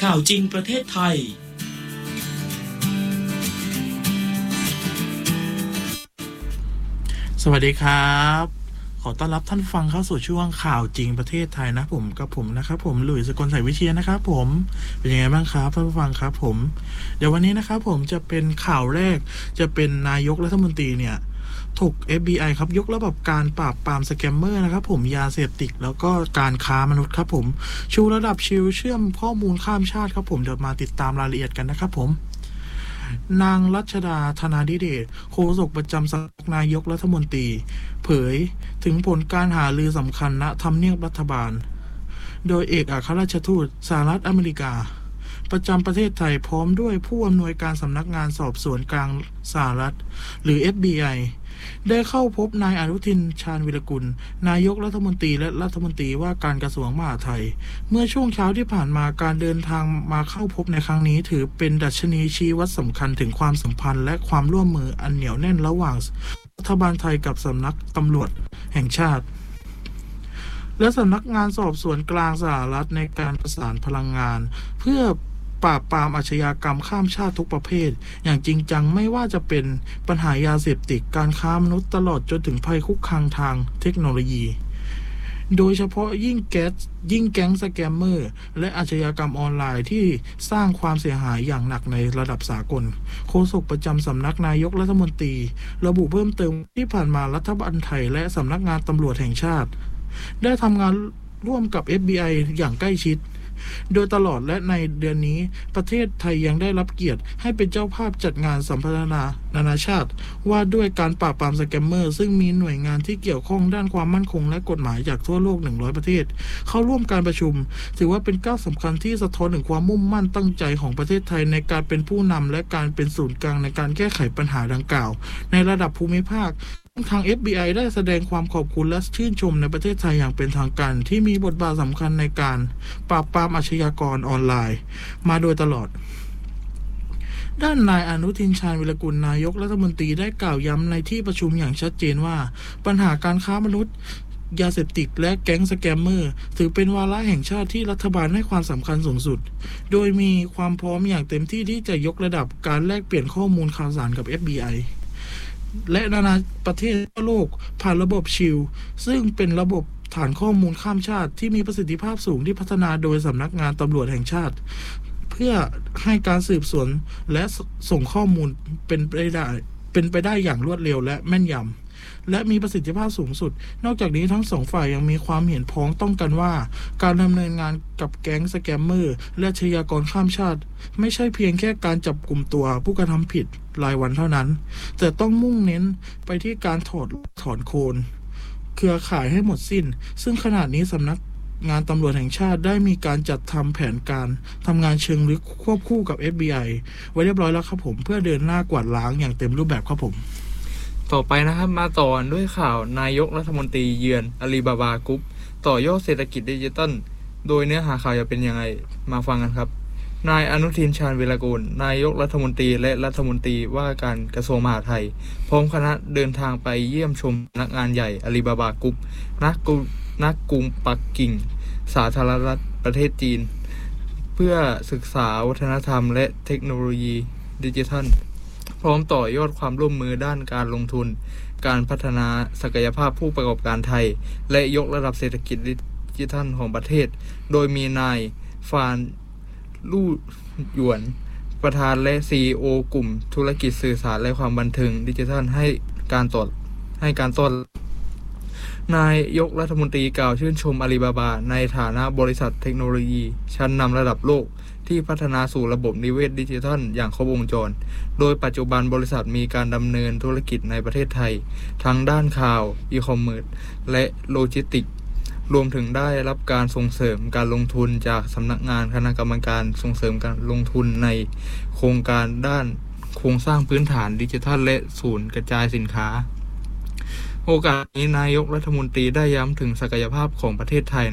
ข่าวจริงประเทศไทยสวัสดีครับขอต้อนรับท่านฟังเข้าสู่ช่วงข่าวจริงประเทศไทยนะผมกับผมนะครับผมหลุยส์ สกล ใสวิเชียรนะครับผมเป็นยังไงบ้างครับท่านผู้ฟังครับผมเดี๋ยววันนี้นะครับผมจะเป็นข่าวแรกจะเป็นนายกรัฐมนตรีเนี่ยถูก FBI ครับยกระดับการปราบปรามสแกมเมอร์นะครับผมยาเสพติดแล้วก็การค้ามนุษย์ครับผมชูระดับชิลเชื่อมข้อมูลข้ามชาติครับผมเดี๋ยวมาติดตามรายละเอียดกันนะครับผมนางรัชดาธนาธิเดชโฆษกประจำสำนักนายกรัฐมนตรีเผยถึงผลการหารือสำคัญณทำเนียบรัฐบาลโดยเอกอัครราชทูตสหรัฐอเมริกาประจำประเทศไทยพร้อมด้วยผู้อำนวยการสำนักงานสอบสวนกลางสหรัฐหรือ FBI ได้เข้าพบนายอนุทินชาญวิรกุลนายกรัฐมนตรีและรัฐมนตรีว่าการกระทรวงมหาดไทยเมื่อช่วงเช้าที่ผ่านมาการเดินทางมาเข้าพบในครั้งนี้ถือเป็นดัชนีชี้วัดสำคัญถึงความสัมพันธ์และความร่วมมืออันเหนียวแน่นระหว่างรัฐบาลไทยกับสำนักตำรวจแห่งชาติและสำนักงานสอบสวนกลางสหรัฐในการประสานพลังงานเพื่อปราบปรามอาชญากรรมข้ามชาติทุกประเภทอย่างจริงจังไม่ว่าจะเป็นปัญหายาเสพติดการค้ามนุษย์ตลอดจนถึงภัยคุกคามทางเทคโนโลยีโดยเฉพาะยิ่งแก๊งสแกมเมอร์และอาชญากรรมออนไลน์ที่สร้างความเสียหายอย่างหนักในระดับสากลโฆษกประจำสำนักนายกรัฐมนตรีระบุเพิ่มเติมที่ผ่านมารัฐบาลไทยและสำนักงานตำรวจแห่งชาติได้ทำงานร่วมกับ FBI อย่างใกล้ชิดโดยตลอดและในเดือนนี้ประเทศไทยยังได้รับเกียรติให้เป็นเจ้าภาพจัดงานสัมมนานานาชาติว่าด้วยการปราบปรามสแกมเมอร์ซึ่งมีหน่วยงานที่เกี่ยวข้องด้านความมั่นคงและกฎหมายจากทั่วโลก100ประเทศเข้าร่วมการประชุมถือว่าเป็นก้าวสำคัญที่สะท้อนถึงความมุ่งมั่นตั้งใจของประเทศไทยในการเป็นผู้นำและการเป็นศูนย์กลางในการแก้ไขปัญหาดังกล่าวในระดับภูมิภาคทาง FBI ได้แสดงความขอบคุณและชื่นชมในประเทศไทยอย่างเป็นทางการที่มีบทบาทสำคัญในการปราบปรามอาชญากรออนไลน์มาโดยตลอดด้านนายอนุทินชาญวิรกุลนายกรัฐมนตรีได้กล่าวย้ำในที่ประชุมอย่างชัดเจนว่าปัญหาการค้ามนุษย์ยาเสพติดและแก๊งสแกมเมอร์ถือเป็นวาระแห่งชาติที่รัฐบาลให้ความสำคัญสูงสุดโดยมีความพร้อมอย่างเต็มที่ที่จะยกระดับการแลกเปลี่ยนข้อมูลข่าวสารกับ FBIและนานาประเทศทั่วโลกผ่านระบบชิลซึ่งเป็นระบบฐานข้อมูลข้ามชาติที่มีประสิทธิภาพสูงที่พัฒนาโดยสำนักงานตำรวจแห่งชาติเพื่อให้การสืบสวนและส่งข้อมูลเป็นไปได้อย่างรวดเร็วและแม่นยำและมีประสิทธิภาพสูงสุดนอกจากนี้ทั้งสองฝ่ายยังมีความเห็นพ้องต้องกันว่าการดำเนินงานกับแก๊งสแกมเมอร์และอาชญากรข้ามชาติไม่ใช่เพียงแค่การจับกลุ่มตัวผู้กระทำผิดรายวันเท่านั้นแต่ต้องมุ่งเน้นไปที่การถอนโคนเครือข่ายให้หมดสิ้นซึ่งขณะนี้สำนักงานตำรวจแห่งชาติได้มีการจัดทำแผนการทำงานเชิงลึกควบคู่กับ FBI ไว้เรียบร้อยแล้วครับผมเพื่อเดินหน้ากวาดล้างอย่างเต็มรูปแบบครับผมต่อไปนะครับมาต่อด้วยข่าวนายกรัฐมนตรีเยือนอาลีบาบากรุ๊ปต่อยอดเศรษฐกิจดิจิทัลโดยเนื้อหาข่าวจะเป็นยังไงมาฟังกันครับนายอนุทินชาญวิรกุลนายกรัฐมนตรีและรัฐมนตรีว่าการกระทรวงมหาดไทยพร้อมคณะเดินทางไปเยี่ยมชมสำนักงานใหญ่อาลีบาบากรุ๊ปณกรุงปักกิ่งสาธารณรัฐประเทศจีนเพื่อศึกษาวัฒนธรรมและเทคโนโลยีดิจิทัลพร้อมต่อยอดความร่วมมือด้านการลงทุนการพัฒนาศักยภาพผู้ประกอบการไทยและยกระดับเศรษฐกิจดิจิทัลของประเทศโดยมีนายฟานลู่หยวนประธานและ CEO กลุ่มธุรกิจสื่อสารและความบันเทิงดิจิทัลให้การต้อนนายกรัฐมนตรีกล่าวชื่นชมอาลีบาบาในฐานะบริษัทเทคโนโลยีชั้นนำระดับโลกที่พัฒนาสู่ระบบนิเวศดิจิทัลอย่างครบวงจรโดยปัจจุบันบริษัทมีการดำเนินธุรกิจในประเทศไทยทั้งด้านข่าวอีคอมเมิร์ซและโลจิสติกส์รวมถึงได้รับการส่งเสริมการลงทุนจากสำนักงานคณะกรรมการส่งเสริมการลงทุนในโครงการด้านโครงสร้างพื้นฐานดิจิทัลและศูนย์กระจายสินค้าโอกาสนี้นายกรัฐมนตรีได้ย้ำถึงศักยภาพของประเทศไทย